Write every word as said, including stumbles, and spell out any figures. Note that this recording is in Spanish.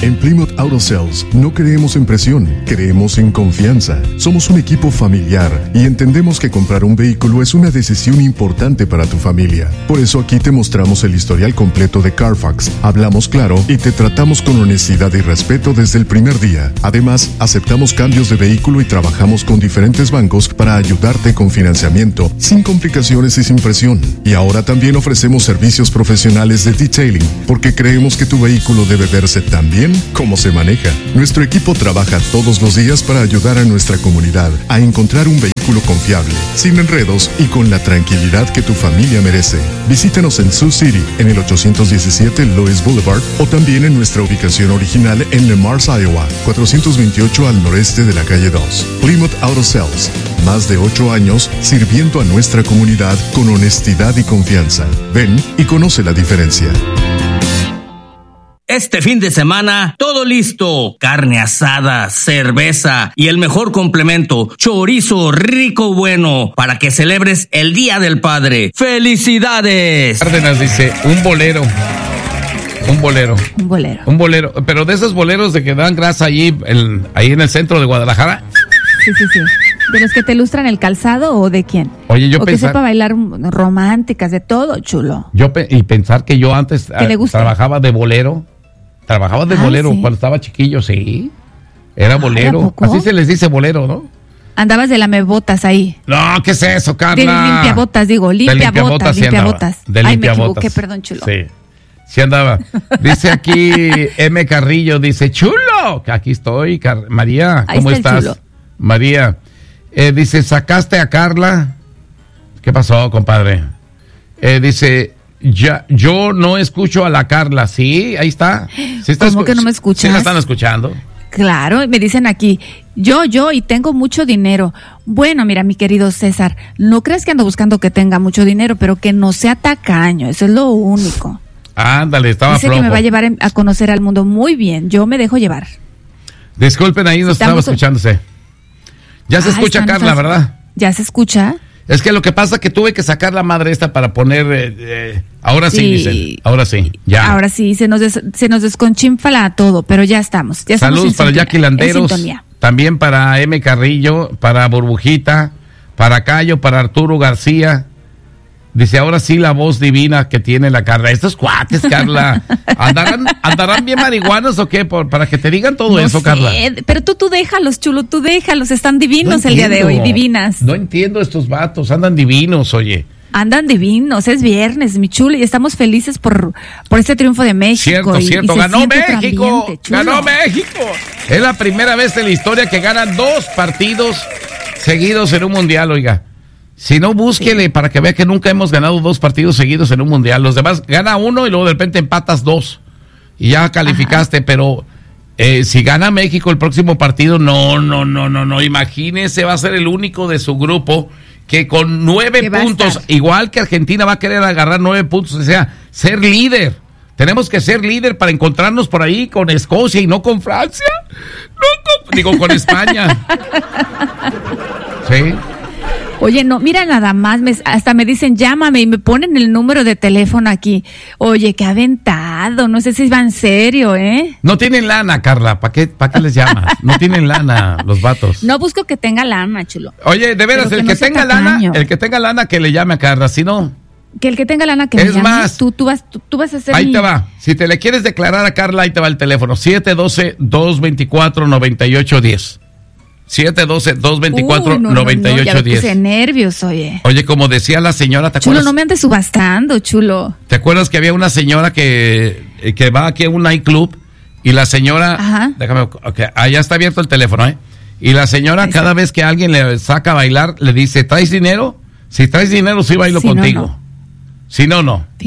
En Plymouth Auto Sales no creemos en presión, creemos en confianza. Somos un equipo familiar y entendemos que comprar un vehículo es una decisión importante para tu familia. Por eso aquí te mostramos el historial completo de Carfax, hablamos claro y te tratamos con honestidad y respeto desde el primer día. Además, aceptamos cambios de vehículo y trabajamos con diferentes bancos para ayudarte con financiamiento, sin complicaciones y sin presión. Y ahora también ofrecemos servicios profesionales de detailing, porque creemos que tu vehículo debe verse tan bien como se maneja. Nuestro equipo trabaja todos los días para ayudar a nuestra comunidad a encontrar un vehículo confiable, sin enredos y con la tranquilidad que tu familia merece. Visítanos en Sioux City, en el ochocientos diecisiete Lois Boulevard, o también en nuestra ubicación original en Le Mars, Iowa, cuatrocientos veintiocho al noreste de la calle dos. Plymouth Auto Sales, más de ocho años sirviendo a nuestra comunidad con honestidad y confianza. Ven y conoce la diferencia. Este fin de semana, todo listo. Carne asada, cerveza y el mejor complemento, chorizo rico bueno, para que celebres el Día del Padre. ¡Felicidades! Cárdenas dice, un bolero. Un bolero. Un bolero. Un bolero. Pero de esos boleros de que dan grasa allí, el, ahí en el centro de Guadalajara. Sí, sí, sí. ¿De los que te ilustran el calzado o de quién? Oye, yo o pensar, que sepa bailar románticas, de todo, chulo. Yo pe- y pensar que yo antes a, trabajaba de bolero. Trabajaba de ah, bolero ¿sí? Cuando estaba chiquillo, sí. Era Ay, bolero. Así se les dice bolero, ¿no? Andabas de lamebotas ahí. No, ¿qué es eso, Carla? De limpiabotas, digo, limpiabotas, limpiabotas. De Ay, limpiabotas. me equivoqué, perdón, chulo. Sí, sí andaba. Dice aquí M. Carrillo, dice, chulo, aquí estoy, Car- María, ¿cómo está estás? María, eh, dice, ¿sacaste a Carla? ¿Qué pasó, compadre? Eh, dice... Ya, yo no escucho a la Carla, sí, ahí está. ¿Sí está ¿Cómo escu- que no me escuchas? ¿Sí la están escuchando? Claro, me dicen aquí, yo, yo, y tengo mucho dinero. Bueno, mira, mi querido César, no creas que ando buscando que tenga mucho dinero, pero que no sea tacaño, eso es lo único. Ándale, estaba Dice flojo. que me va a llevar a conocer al mundo muy bien, yo me dejo llevar. Disculpen, ahí nos estaba escuchándose. Ya se Ah, escucha, está, Carla, no, ¿verdad? ¿Ya se escucha? Es que lo que pasa es que tuve que sacar la madre esta para poner... Eh, eh, ahora sí, sí, dicen. Ahora sí, ya. Ahora sí, se nos, des, se nos desconchinfala todo, pero ya estamos. Ya Saludos estamos para sintonía, Jackie Landeros, también para M. Carrillo, para Burbujita, para Cayo, para Arturo García. Dice, ahora sí la voz divina que tiene la Carla. Estos cuates, Carla, ¿andarán, andarán bien marihuanos o qué? Por, para que te digan todo no eso, sé, Carla. Pero tú, tú déjalos, chulo, tú déjalos, están divinos No el día de hoy, divinas. No entiendo estos vatos, andan divinos, oye. Andan divinos, es viernes, mi chulo, y estamos felices por, por este triunfo de México. Cierto, y, cierto, y ganó México, ganó México. Es la primera vez en la historia que ganan dos partidos seguidos en un mundial, oiga. Si no, búsquele sí. Para que vea que nunca hemos ganado dos partidos seguidos en un mundial. Los demás gana uno y luego de repente empatas dos y ya calificaste, ajá. Pero eh, si gana México el próximo partido, no, no, no, no, no, imagínese, va a ser el único de su grupo que con nueve puntos, igual que Argentina, va a querer agarrar nueve puntos, o sea, ser líder. Tenemos que ser líder para encontrarnos por ahí con Escocia y no con Francia. No con, digo, con España. Sí. Oye, no, mira nada más, me, hasta me dicen llámame y me ponen el número de teléfono aquí. Oye, qué aventado, no sé si va en serio, ¿eh? No tienen lana, Carla, ¿para qué, para qué les llamas? No tienen lana los vatos. No busco que tenga lana, chulo. Oye, de veras, el que, que no tenga lana, el que tenga lana que le llame a Carla, si no... Que el que tenga lana que es me llame. Más, tú, tú, vas, tú, tú vas a hacer ahí mi... te va, si te le quieres declarar a Carla, ahí te va el teléfono, siete uno dos, dos dos cuatro, nueve ocho uno cero. siete uno dos, dos dos cuatro, uh, no, nueve ocho uno cero. No, no, ya me puse nervios, oye. Oye, como decía la señora, ¿te chulo, acuerdas? No me andes subastando, chulo. ¿Te acuerdas que había una señora que, que va aquí a un nightclub y la señora... Ajá. Déjame, okay, allá está abierto el teléfono, ¿eh? Y la señora Ahí cada está. Vez que alguien le saca a bailar, le dice, ¿traes dinero? Si traes dinero, sí bailo si contigo. No, no. Si no, no.